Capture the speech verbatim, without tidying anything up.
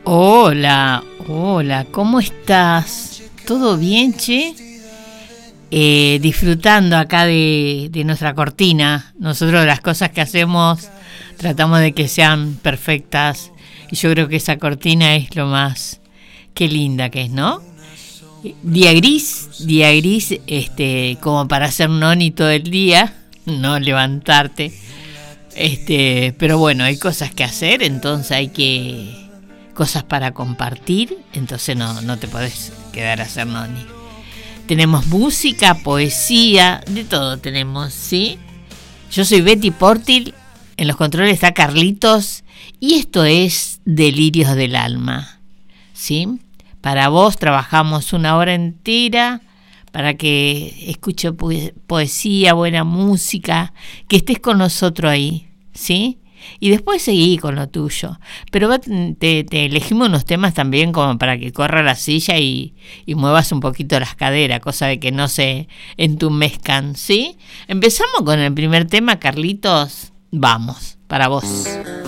Hola, hola, ¿cómo estás? ¿Todo bien, che? Eh, disfrutando acá de, de nuestra cortina. Nosotros las cosas que hacemos tratamos de que sean perfectas y yo creo que esa cortina es lo más, qué linda que es, ¿no? Día gris, día gris, este, como para hacer noni todo el día, no levantarte, este, pero bueno, hay cosas que hacer, entonces hay que cosas para compartir, entonces no, no te podés quedar a hacer noni. Tenemos música, poesía, de todo tenemos, ¿sí? Yo soy Betty Portil, en los controles está Carlitos, y esto es Delirios del Alma, ¿sí? Para vos trabajamos una hora entera para que escuche poesía, buena música, que estés con nosotros ahí, ¿sí? Y después seguí con lo tuyo. Pero te, te elegimos unos temas también como para que corra la silla y, y muevas un poquito las caderas, cosa de que no se entumezcan, ¿sí? Empezamos con el primer tema, Carlitos. Vamos, para vos.